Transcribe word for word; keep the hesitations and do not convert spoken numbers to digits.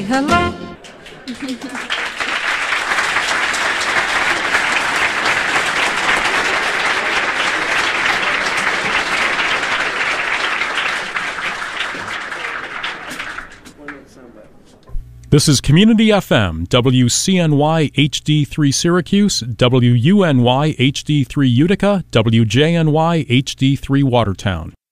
hello. This is Community F M, W C N Y H D three Syracuse, W U N Y H D three Utica, W J N Y H D three Watertown.